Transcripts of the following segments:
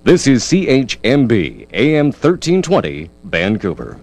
This is CHMB AM 1320 Vancouver。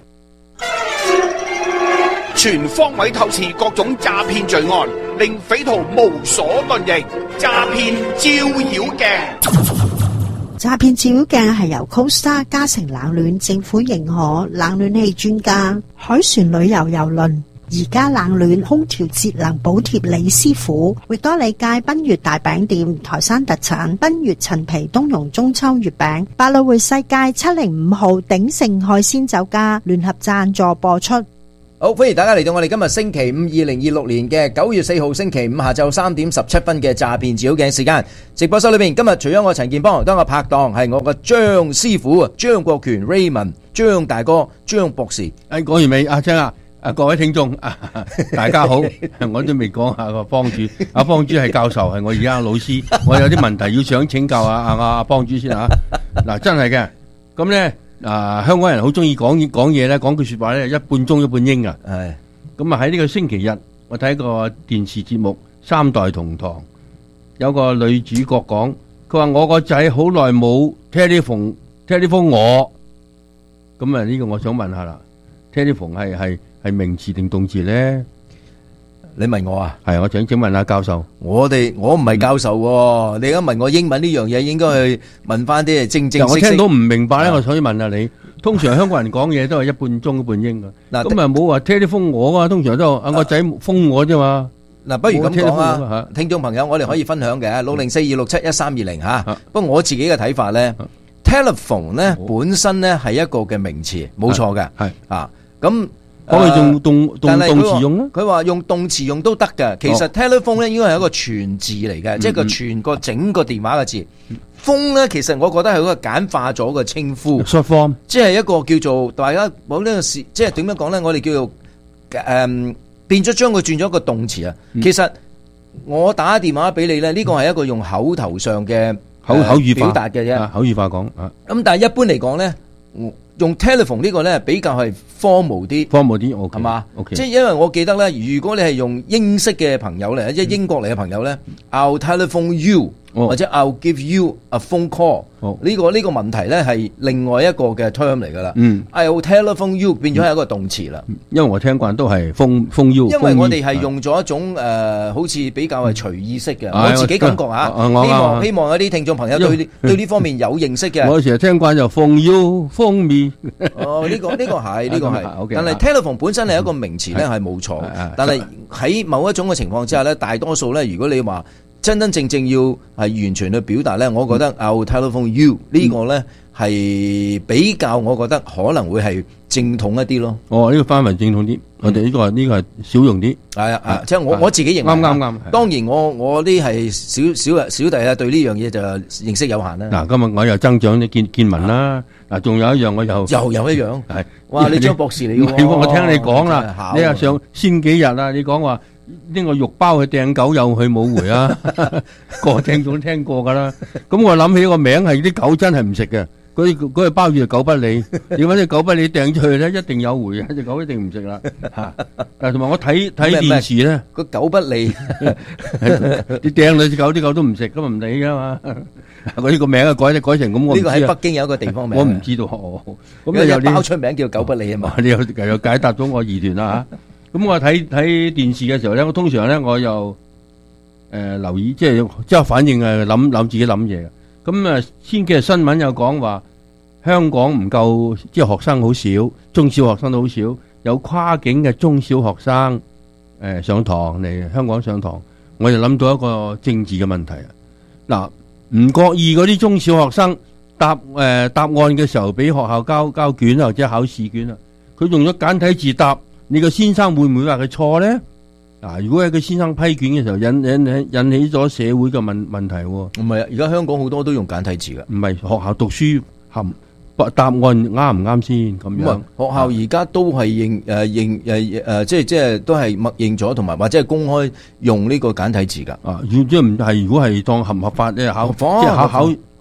全方位透視各種詐騙罪案，令匪徒無所遁形。詐騙照妖鏡。 詐騙照妖鏡係由 Costa 嘉誠冷暖政府認可冷暖氣專家海船旅遊郵輪而家冷暖空調節能補貼李師傅，域多利街賓悅大餅店台山特產賓悅陳皮冬蓉中秋月餅，百老匯世界705號鼎盛海鮮酒家聯合贊助播出。 好，歡迎大家嚟到我哋今日星期五2026年嘅9月4號星期五下晝3點17分嘅詐騙照妖鏡時間。直播室裏面今日除咗我陳健邦當我拍檔，係我嘅張師傅張國權 Raymond 張大哥張博士。 講完未？阿張啊，各位聽眾大家好，我都未講下個幫主，阿幫主係教授，係我而家老師，我有啲問題要想請教阿幫主先吓。嗱，真係嘅，咁咧。香港人好中意講嘢咧，講句說話咧，一半中一半英啊。係咁啊！喺呢個星期日，我睇個電視節目《三代同堂》，有個女主角講，佢話我個仔好耐冇 telephone 我。咁啊，呢個我想問下啦 ，telephone 係名詞定動詞咧？ 你問我啊？ 係，我請問下教授。 我唔係教授喎，你而家問我英文呢樣嘢，應該去問翻啲正式。 我聽到唔明白咧，我所以問下你。通常香港人講嘢都係一半中一半英噶。嗱，咁啊冇話 telephone 我啊，通常都個仔封我啫嘛。嗱，不如咁講啊，聽眾朋友，我哋可以分享嘅60426711320吓。不過我自己嘅睇法咧 ，telephone 咧本身咧係一個嘅名詞，冇錯嘅。係啊，咁。可以用動詞用咧？佢話用動詞用都得嘅。其實 telephone 咧應該係一個全字嚟嘅，即係個全個整個電話嘅字。phone 咧其實我覺得係一個簡化咗嘅稱呼 ，short form， 即係一個叫做大家冇呢個事，即係點樣講咧？我哋叫做變咗將佢轉咗一個動詞啊。其實我打電話俾你咧，呢個係一個用口頭上嘅口語表達嘅啫，口語化講啊。咁但係一般嚟講咧。用 telephone 呢個咧比較係 formal 啲，係嘛？即係因為我記得咧，如果你係用英式嘅朋友嚟，即係英國嚟嘅朋友咧，I'll telephone you，或者 I'll give you a phone call。呢個問題咧係另外一個嘅 term 嚟噶啦。I'll telephone you 變咗係一個動詞啦。因為我聽慣都係 phone you。因為我哋係用咗一種好似比較係隨意式嘅，我自己感覺嚇。希望有啲聽眾朋友對呢方面有認識嘅。我成日聽慣就 phone you、phone me。呢個係，但係 telephone 本身係一個名詞咧，係冇錯。但係喺某一種嘅情況之下咧，大多數咧，如果你話真真正正要係完全去表達咧，我覺得 I'll telephone you 呢個咧係比較，我覺得可能會係正統一啲咯。呢個範圍正統啲，我哋呢個係少用啲。係啊，即係我自己認為啱。當然我啲係小弟啊，對呢樣嘢就認識有限啦。嗱，今日我又增長啲見聞啦。嗱，仲有一樣我又有一樣係。哇！你張博士嚟嘅喎，我聽你講啦，你又上先幾日啊？你講話呢個肉包去掟狗又去冇回啊？個聽眾聽過噶啦。咁我諗起個名係啲狗真係唔食嘅。嗰隻鮑魚係狗不理，如果隻狗不理掟出去咧，一定有回嘅，隻狗一定唔食啦。吓，但係同埋我睇電視咧，個狗不理，你掟兩隻狗，啲狗都唔食，咁唔理噶嘛。佢呢個名啊改成咁，我呢個喺北京有一個地方名，我唔知道。咁有包出名叫狗不理啊嘛。你又解答咗我疑團啦吓。咁我睇電視嘅時候咧，我通常咧我又留意，即係反應啊，諗自己諗嘢。咁啊，先幾日新聞又講話香港唔夠，即係學生好少，中小學生都好少，有跨境嘅中小學生上堂嚟香港上堂，我就諗到一個政治嘅問題啊！嗱，唔覺意嗰啲中小學生答案嘅時候，俾學校交卷或者考試卷啊，佢用咗簡體字答，你個先生會唔會話佢錯咧？嗱，如果係佢先生批卷嘅時候引起咗社會嘅問題，唔係啊！而家香港好多都用簡體字嘅，唔係學校讀書答案啱唔啱先咁樣？學校而家都係認即係都係默認咗，同埋或者係公開用呢個簡體字噶。即係唔係？如果係當合唔合法咧？即係考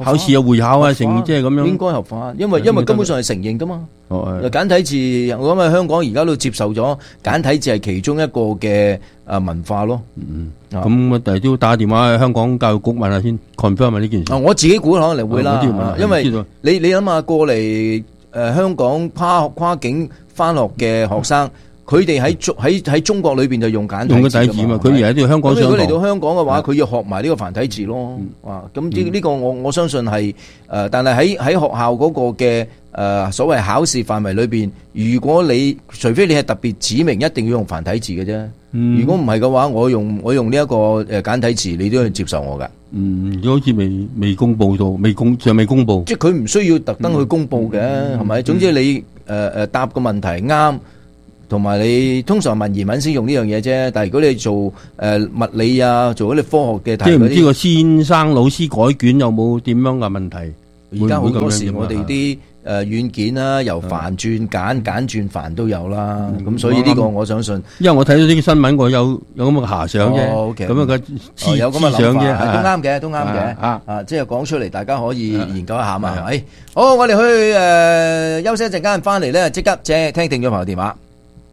考試啊、會考啊，成即係咁樣， 應該合法，因為根本上係承認噶嘛。簡體字，我諗喺香港而家都接受咗簡體字係其中一個嘅文化咯。 咁我第日都打電話去香港教育局問下先 confirm 呢件事。 我自己估可能你會啦，因為你諗下過嚟香港跨境翻學嘅學生。佢哋喺中國裏邊就用簡體字嘛， 佢而家喺香港上堂。 如果嚟到香港嘅話，佢要學埋呢個繁體字咯。咁呢個我相信係但係喺學校嗰個嘅所謂考試範圍裏邊，如果除非你係特別指明一定要用繁體字嘅啫。如果唔係嘅話，我用呢一個簡體字，你都要接受我㗎。 如果好似未公佈到，尚未公佈， 即係佢唔需要特登去公佈嘅，係咪？總之你答個問題啱。同埋你通常文言文先用呢樣嘢啫，但係如果你做物理啊，做嗰啲科學嘅題， 即係唔知個先生老師改卷有冇點樣嘅問題？ 而家好多時我哋啲軟件啦，由繁轉簡，簡轉繁都有啦。咁所以呢個我相信， 因為我睇到呢啲新聞，我有咁嘅遐想啫。咁樣嘅有咁嘅諗法，都啱嘅。即係講出嚟，大家可以研究一下嘛，係咪？好，我哋去休息一陣間，翻嚟咧即刻聽聽眾朋友電話。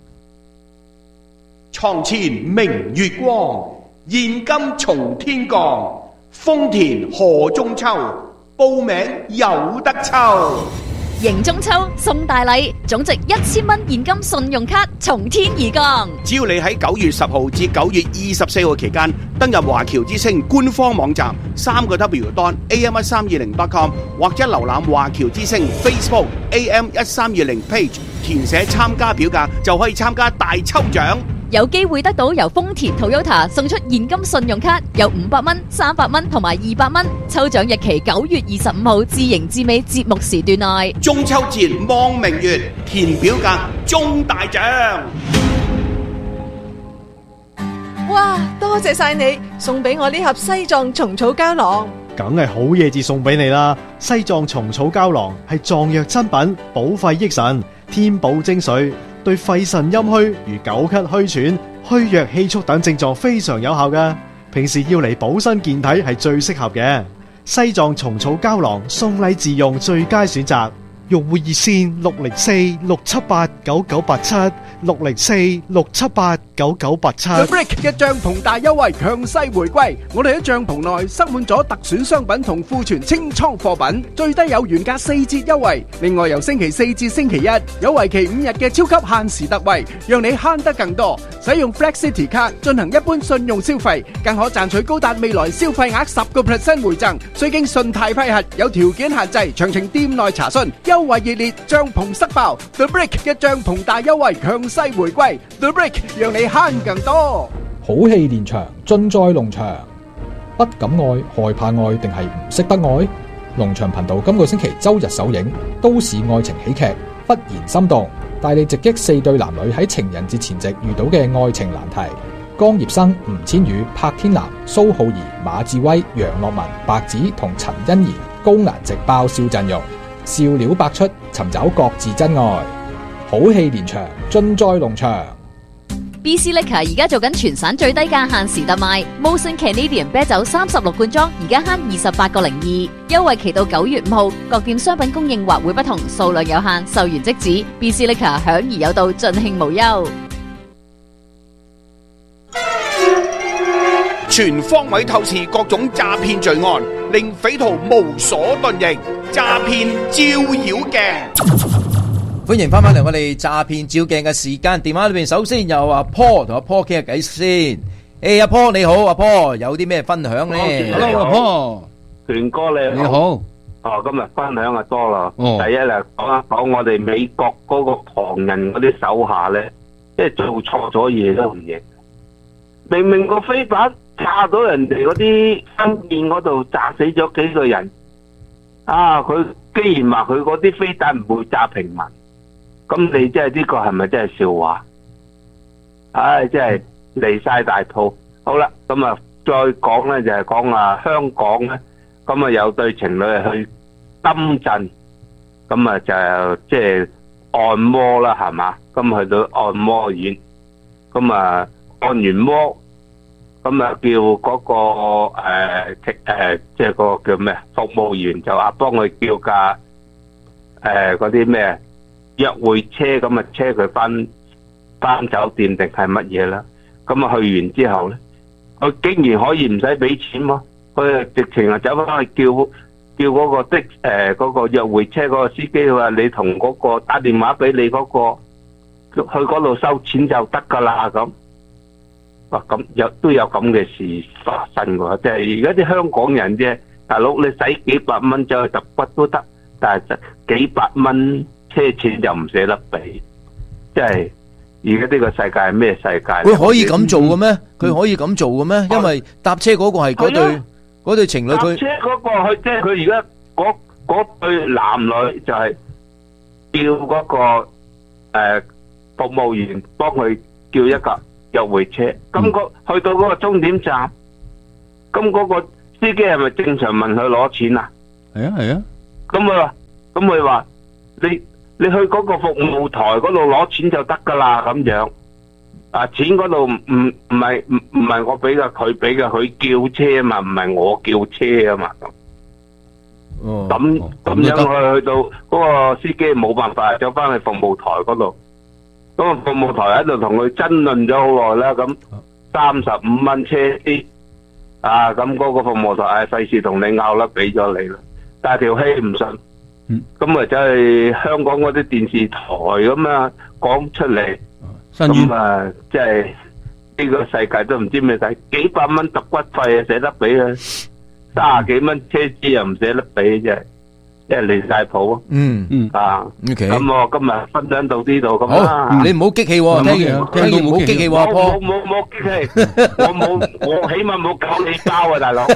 床前明月光，現金從天降。豐田賀中秋，報名有得抽。 迎中秋送大禮，總值1000蚊現金信用卡從天而降。 只要你喺9月10號至9月24號期間登入華僑之星官方網站3w.am1320.com 或者瀏覽華僑之星 Facebook AM1320 page， 填寫參加表格就可以參加大抽獎。 有機會得到由豐田 Toyota 送出現金信用卡，有500蚊、300蚊同埋200蚊。抽獎日期9月25號至迎至尾節目時段內。 中秋節望明月，填表格中大獎。 哇！多謝晒你送俾我呢盒西藏蟲草膠囊， 梗係好嘢至送俾你啦！西藏蟲草膠囊係藏藥珍品，補肺益腎，天寶精髓。對肺腎陰虛如久咳虛喘、虛弱氣促等症狀非常有效㗎。平時要嚟補身健體係最適合嘅。西藏蟲草膠囊送禮自用最佳選擇。用戶熱線604-678-9987，604-678-9987。 The Brick 嘅帳篷大優惠強勢回歸，我哋喺帳篷內塞滿咗特選商品同庫存清倉貨品，最低有原價4折優惠。另外由星期4至星期1有為期5日嘅超級限時特惠，讓你慳得更多。使用 Flex City 卡進行一般信用消費，更可賺取高達未來消費額10% 回贈，需經信貸批核，有條件限制，詳情店內查詢。優惠熱烈，帳篷塞爆 The Brick 嘅帳篷大優惠強勢回歸 The Brick 讓你慳更多。 好戲連場，盡在農場。不敢愛，害怕愛，定係唔識得愛？農場頻道今個星期周日首映都市愛情喜劇《忽然心動》，帶你直擊4對男女喺情人節前夕遇到嘅愛情難題。江業生、吳千語、柏天南、蘇浩儀、馬志威、楊樂文、白子同陳欣怡高顏值爆笑陣容，笑料百出，尋找各自真愛。好戲連場，盡在農場。 BC Liquor 而家做緊全省最低價限時特賣 ，Molson Canadian 啤酒36罐裝，而家慳28.02，優惠期到9月5號。各店商品供應或會不同，數量有限，售完即止。BC Liquor 享而有道，盡興無憂。 全方位透視各種詐騙罪案，令匪徒無所遁形。詐騙照妖鏡， 歡迎翻嚟我哋詐騙照鏡嘅時間。電話裏邊首先有阿 Paul 同阿 Paul 傾下偈先。阿 Paul 你好，阿 Paul 有啲咩分享咧 ？Hello， 阿 Paul， 權哥你好。 今日分享就多啦。第一咧講一講我哋美國嗰個唐人嗰啲手下咧，即係做錯咗嘢都唔認，明明個飛彈炸到人哋嗰啲軍艦嗰度，炸死咗幾個人。佢既然話佢嗰啲飛彈唔會炸平民，咁你即係呢個係咪真係笑話？真係離晒大譜。好啦，咁啊再講咧就係講香港咧，咁啊有對情侶去深圳，咁啊就即係按摩啦，係嘛？咁去到按摩院，咁啊按完摩， 咁啊叫嗰個即係嗰個叫咩服務員就話幫佢叫架嗰啲咩約會車，咁啊車佢翻酒店定係乜嘢啦？咁啊去完之後咧，佢竟然可以唔使俾錢喎，佢直情啊走翻去叫嗰個嗰個約會車嗰個司機話你同嗰個打電話俾你嗰個去嗰度收錢就得噶啦咁。哇！咁都有咁嘅事發生喎，即係而家啲香港人啫，大佬你使幾百蚊走去揼骨都得，但係幾百蚊車錢就唔捨得俾，即係而家呢個世界係咩世界？ 佢可以咁做嘅咩？佢可以咁做嘅咩？因為搭車嗰個係嗰對情侶，佢搭車嗰個佢即係佢而家嗰對男女就係叫嗰個服務員幫佢叫一架約會車，咁去到嗰個終點站，咁嗰個司機係咪正常問佢攞錢啊？ 係啊係啊， 咁佢話你去嗰個服務台嗰度攞錢就得噶啦咁樣，啊錢嗰度唔係我俾嘅，佢俾嘅，佢叫車啊嘛，唔係我叫車啊嘛。咁樣去到嗰個司機冇辦法走翻去服務台嗰度。咁啊，服務台喺度同佢爭論咗好耐啦，咁35蚊車資，啊，咁嗰個服務台費事同你拗啦，俾咗你啦，但係條氣唔順，咁啊就係香港嗰啲電視台咁啊講出嚟，咁啊即係呢個世界都唔知咩計，幾百蚊揼骨費啊捨得俾啊，30幾蚊車資又唔捨得俾啫。即係離晒譜啊！咁我今日分享到呢度咁啦。 你唔好激氣喎，聽完唔好激氣喎，波。 冇激氣，我起碼冇搞你包啊，大佬。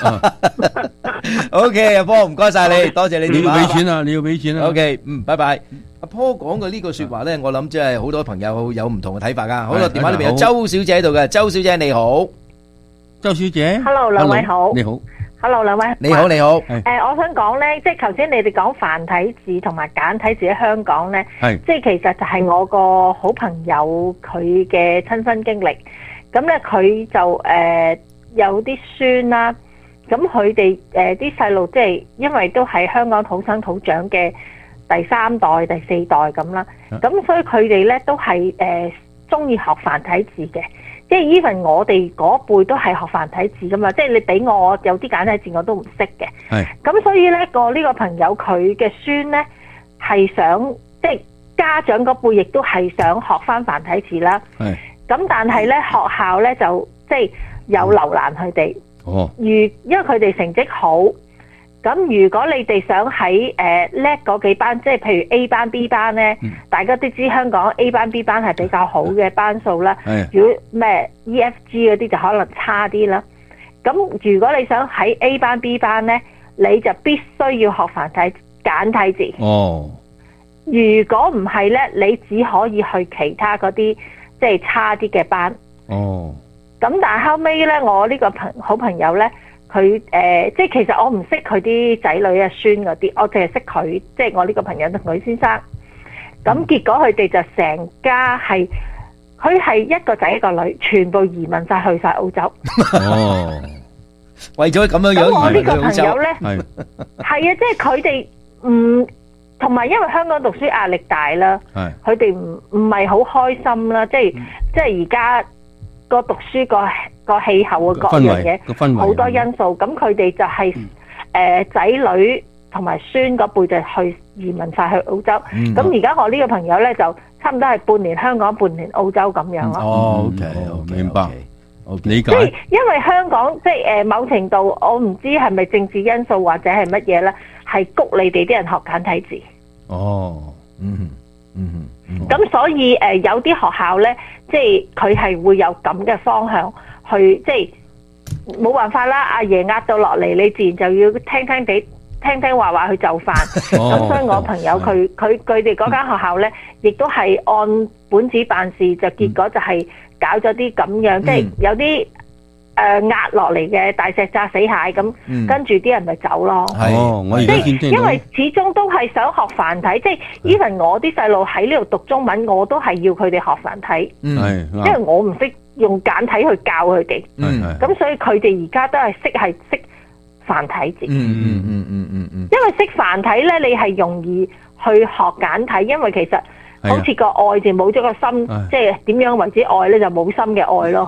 OK， 阿波唔該晒你，多謝你電話。 你要俾錢啊！你要俾錢啊 ！OK， 拜拜。阿波講嘅呢個說話咧，我諗即係好多朋友有唔同嘅睇法噶。好啦，電話裏邊有周小姐喺度嘅，周小姐你好， 周小姐。 Hello， 兩位好。 你好。 Hello， 兩位。 你好。 我想講咧，即係頭先你哋講繁體字同埋簡體字喺香港咧，即係其實就係我個好朋友佢嘅親身經歷。咁咧佢就有啲孫啦，咁佢哋啲細路即係因為都係香港土生土長嘅第3代、第4代咁啦，咁所以佢哋咧都係中意學繁體字嘅。即係 even 我哋嗰輩都係學繁體字噶嘛，即係你俾我有啲簡體字我都唔識嘅。咁所以咧呢個朋友佢嘅孫咧係想即係家長嗰輩亦都係想學翻繁體字啦。咁但係咧學校咧就即係有留難佢哋。因為佢哋成績好。咁如果你哋想喺叻嗰幾班，即係譬如 A 班 B 班咧，大家都知香港 A 班 B 班係比較好嘅班數啦。如果咩 EFG 嗰啲就可能差啲啦。咁如果你想喺 A 班 B 班咧，你就必須要學繁體簡體字。如果唔係咧，你只可以去其他嗰啲即係差啲嘅班。咁但係後尾咧，我呢個好朋友咧。佢即係其實我唔識佢啲仔女啊孫嗰啲，我淨係識佢，即係我呢個朋友同佢先生。咁結果佢哋就成家係，佢係一個仔一個女，全部移民晒去晒澳洲。 為咗咁樣樣， 我呢個朋友咧，係啊，即係佢哋唔同埋，因為香港讀書壓力大啦，佢哋唔係好開心啦，即係而家個讀書個氣候啊，各樣嘢好多因素，咁佢哋就係仔女同埋孫嗰輩就去移民晒去澳洲。咁而家我呢個朋友咧就差唔多係半年香港，半年澳洲咁樣咯。 OK， 明白，理解。 即係因為香港即係某程度，我唔知係咪政治因素或者係乜嘢咧，係谷你哋啲人學簡體字。咁所以有啲學校咧，即係佢係會有咁嘅方向去，即係冇辦法啦。阿爺壓到落嚟，你自然就要聽話去就範。咁所以我朋友佢哋嗰間學校咧，亦都係按本子辦事，就結果就係搞咗啲咁樣，即係有啲壓落嚟嘅大石砸死蟹咁，跟住啲人咪走咯。 我而家見聽到， 因為始終都係想學繁體，即係 even 我啲細路喺呢度讀中文，我都係要佢哋學繁體。因為我唔識用簡體去教佢哋。咁所以佢哋而家都係識繁體字。因為識繁體咧，你係容易去學簡體，因為其實好似個愛字冇咗個心，即係點樣為之愛咧，就冇心嘅愛咯。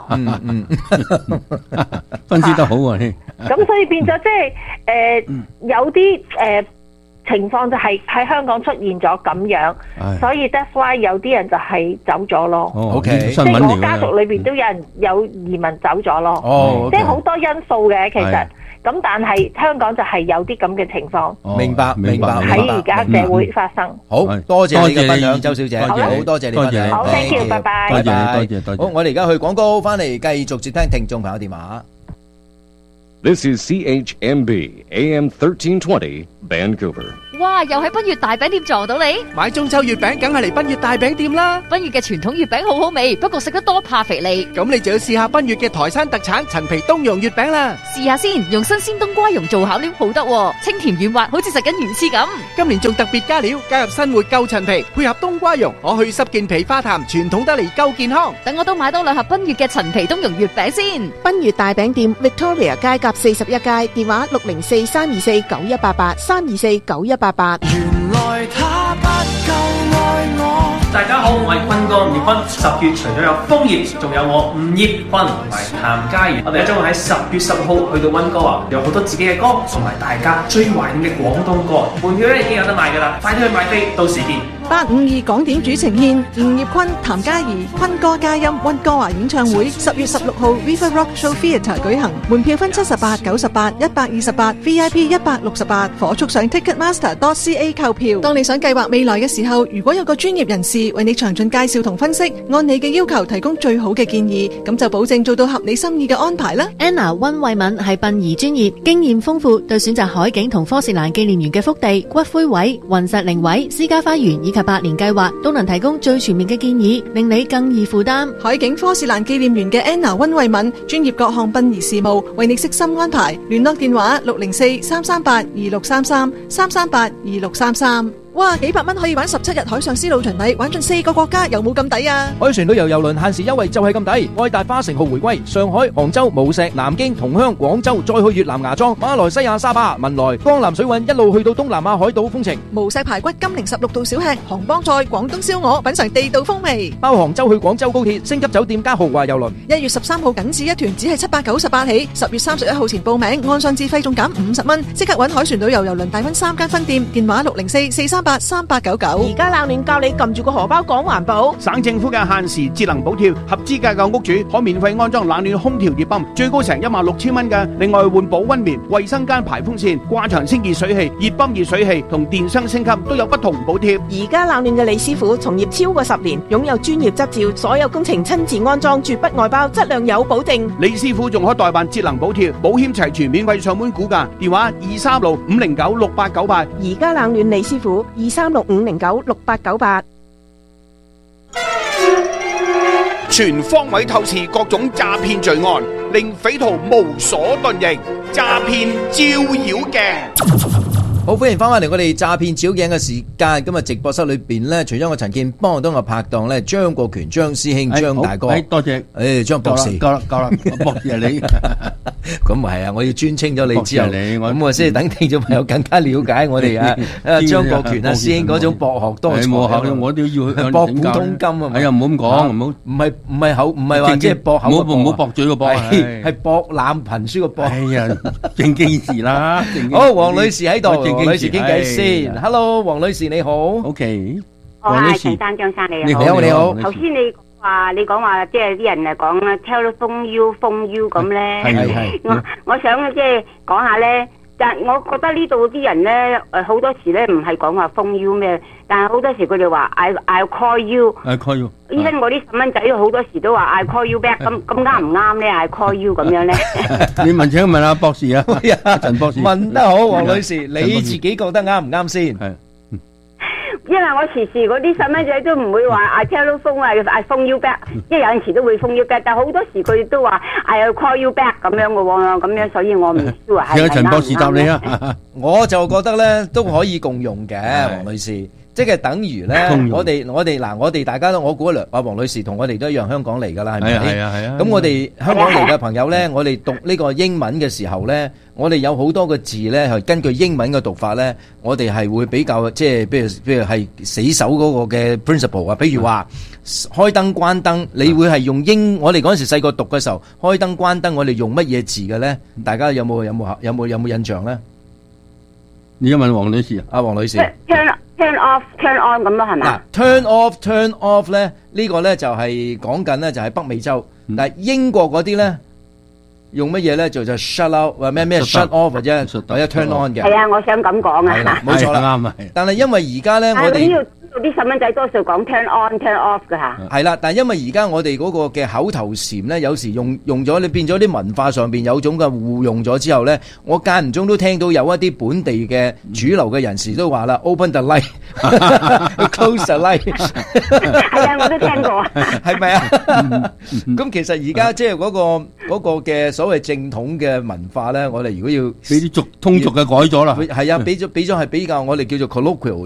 分析得好喎。 咁所以變咗即係有啲情況就係喺香港出現咗咁樣，所以 that's why 有啲人就係走咗咯。 OK， 即係我家族裏邊都有人有移民走咗咯。即係好多因素嘅其實。咁但係香港就係有啲咁嘅情況。 明白喺而家社會發生。 好多謝你嘅分享，周小姐，好多謝你分享。 好 ，thank you，拜拜。 多謝。 好，我哋而家去廣告，翻嚟繼續接聽聽眾朋友電話。 This is CHMB AM 1320 Vancouver。 哇！又喺賓悅大餅店撞到你， 買中秋月餅梗係嚟賓悅大餅店啦。 賓悅嘅傳統月餅好好味，不過食得多怕肥膩。 咁你就要試下賓悅嘅台山特產陳皮冬蓉月餅啦。 試下先，用新鮮冬瓜蓉做餡料好得，清甜軟滑，好似食緊魚翅咁。 今年仲特別加料，加入新活夠陳皮，配合冬瓜蓉，可去濕健脾化痰，傳統得嚟夠健康。 等我都買多2盒賓悅嘅陳皮冬蓉月餅先。 賓悅大餅店 Victoria 街甲41街，電話604-324-9188 324-9188。 原來他不夠愛我。大家好，我係坤哥吳業坤。10月除咗有楓葉，仲有我吳業坤同埋譚嘉儀。我哋將會喺10月10號去到溫哥華，有好多自己嘅歌，同埋大家最懷念嘅廣東歌。門票咧已經有得賣㗎啦，快啲去買飛，到時見。 852港點主呈獻吳業坤、譚嘉儀、坤哥嘉音溫哥華演唱會，10月16號 River Rock Show Theatre 舉行，門票分78、98、128 ，VIP 168，火速上 Ticketmaster.ca 購票。當你想計劃未來嘅時候，如果有個專業人士為你詳盡介紹同分析，按你嘅要求提供最好嘅建議，咁就保證做到合你心意嘅安排啦。 Anna 溫慧敏係殯儀專業，經驗豐富，對選擇海景同科士蘭紀念園嘅福地、骨灰位、雲石靈位、私家花園以及百年計劃都能提供最全面嘅建議，令你更易負擔。 海景科士蘭紀念園嘅 Anna 溫慧敏，專業各項殯儀事務，為你悉心安排。聯絡電話604-338-2633 338-2633。哇，幾百蚊可以玩17日海上絲路巡禮，玩盡4個國家，有冇咁抵啊？ 海船旅遊郵輪限時優惠就係咁抵，愛達花城號回歸，上海、杭州、無錫、南京、同鄉、廣州，再去越南芽莊、馬來西亞沙巴、文萊、江南水韻，一路去到東南亞海島風情。 無錫排骨、金陵16道小吃、杭幫菜、廣東燒鵝，品嘗地道風味。 包杭州去廣州高鐵、星級酒店加豪華郵輪。 1月13號僅止一團，只係798起。10月31號前報名，按上自費仲減50蚊，即刻搵海船旅遊郵輪大溫3間分店，電話604-438-3899。 而家冷暖教你撳住個荷包講環保。 省政府嘅限時節能補貼，合資格嘅屋主可免費安裝冷暖空調熱泵，最高成16000蚊嘅。另外換保溫棉、衛生間排風扇、掛牆清熱水器、熱泵熱水器同電箱升級都有不同補貼。 而家冷暖嘅李師傅從業超過10年，擁有專業執照，所有工程親自安裝，絕不外包，質量有保證。 李師傅仲可代辦節能補貼，保險齊全，免費上門估價，電話236-509-6898。 而家冷暖李師傅236-509-6898。 全方位透視各種詐騙罪案，令匪徒無所遁形。詐騙照妖鏡。 好，歡迎翻返嚟我哋詐騙照鏡嘅時間。今日直播室裏邊咧，除咗我陳健幫我當個拍檔咧，張國權張師兄張大哥， 多謝。 張博士， 夠啦，博士係你。 咁係啊，我要尊稱咗你之後，咁我先等聽眾朋友更加了解我哋啊張國權啊師兄嗰種博學多才。 我都要去博古通今啊！ 哎呀，唔好咁講，唔係口，唔係話即係博口， 唔好駁嘴個博， 係博覽貧書個博。 哎呀，正經事啦。 好，黃女士喺度。黃女士傾偈先 ，Hello， 黃女士你好 ，OK， 我係陳生張生你好， 你好。 頭先你講話即係啲人誒講啦 telephone you phone you 咁咧，我想即係講下咧，但我覺得呢度啲人咧好多時咧唔係講話 phone you 咩，但係好多時佢哋話 I'll call you，I call you， 依家我啲細蚊仔好多時都話 I call you back， 咁啱唔啱咧 I call you 咁樣咧？ 你請問阿博士啊，陳博士問得好，黃女士，你自己覺得啱唔啱先？ 因為我時時嗰啲細蚊仔都唔會話 I telephone 啊 I phone you back， 因為有陣時都會 phone you back， 但係好多時佢哋都話 I call you back 咁樣嘅喎，咁樣所以我唔知話係咪啱唔啱咧？ 陳博士答你啊，我就覺得咧都可以共用嘅，黃女士。 即係等於咧，我哋大家都我估阿黃女士同我哋都一樣香港嚟㗎啦，係咪？係啊。咁我哋香港嚟嘅朋友咧，我哋讀呢個英文嘅時候咧，我哋有好多個字咧係根據英文嘅讀法咧，我哋係會比較即係譬如係死守嗰個嘅 principle 啊，比如話開燈關燈，你會係用我哋嗰陣時細個讀嘅時候，開燈關燈，我哋用乜嘢字嘅咧？大家有冇印象咧？ 你要問黃女士啊， 黃女士。 Turn off, turn on 咁咯，係咪？ turn off 咧，呢個咧就係講緊咧就係北美洲，但係英國嗰啲咧用乜嘢咧就 shut out 或咩 shut off 或者 turn on 嘅。 係啊，我想咁講啊。 係啦，冇錯啦，啱啊。但係因為而家咧，我哋啲細蚊仔多數講 turn on turn off 㗎嚇。 係啦，但係因為而家我哋嗰個嘅口頭禪咧，有時用咗你變咗啲文化上邊有種嘅互用咗之後咧，我間唔中都聽到有一啲本地嘅主流嘅人士都話啦 ，open the light，close the light。 係啊，我都聽過啊。 係咪啊？咁其實而家即係嗰個嘅所謂正統嘅文化咧，我哋如果要俾啲通俗嘅改咗啦。 係啊，俾咗係比較我哋叫做 colloquial